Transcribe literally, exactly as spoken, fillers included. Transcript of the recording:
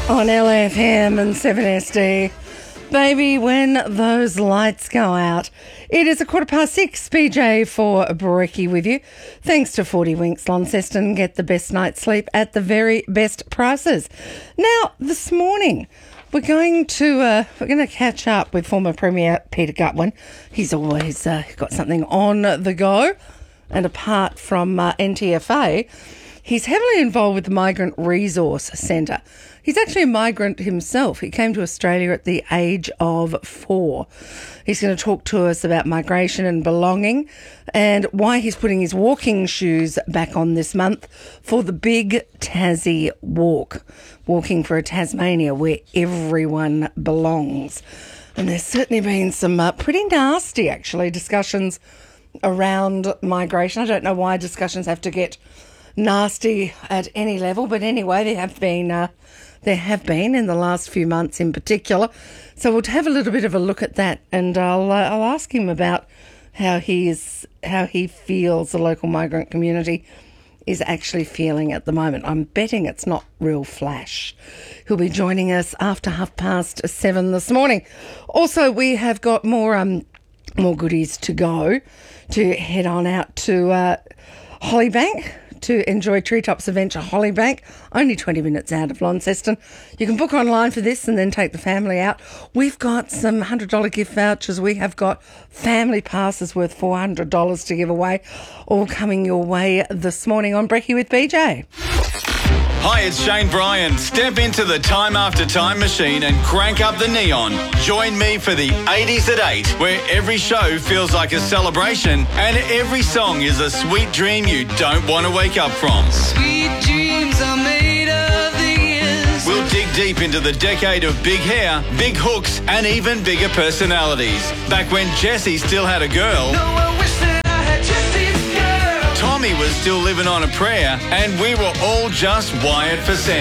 On L F M and seven S D. Baby, when those lights go out. It is a quarter past six. B J for Brekkie with you. Thanks to forty Winks Launceston. Get the best night's sleep at the very best prices. Now, this morning, we're going to uh, we're going to catch up with former Premier Peter Gutwein. He's always uh, got something on the go. And apart from uh, N T F A, he's heavily involved with the Migrant Resource Centre. He's actually a migrant himself. He came to Australia at the age of four. He's going to talk to us about migration and belonging and why he's putting his walking shoes back on this month for the big Tassie walk. Walking for a Tasmania where everyone belongs. And there's certainly been some uh, pretty nasty, actually, discussions around migration. I don't know why discussions have to get nasty at any level, but anyway, there have been uh, there have been in the last few months in particular. So we'll have a little bit of a look at that, and I'll uh, I'll ask him about how he is how he feels the local migrant community is actually feeling at the moment. I'm betting it's not real flash. He'll be joining us after half past seven this morning. Also, we have got more um more goodies to go to head on out to uh, Hollybank to enjoy Treetops Adventure Hollybank, only twenty minutes out of Launceston. You can book online for this and then take the family out. We've got some one hundred dollars gift vouchers. We have got family passes worth four hundred dollars to give away, all coming your way this morning on Brekkie with B J. Hi, it's Shane Bryan. Step into the Time After Time machine and crank up the neon. Join me for the eighties at eight, where every show feels like a celebration and every song is a sweet dream you don't want to wake up from. Sweet dreams are made of these. We'll dig deep into the decade of big hair, big hooks and even bigger personalities. Back when Jessie still had a girl. No, I wish that I had Jesse's girl. Tommy was still living on a prayer, and we were all just wired for sound.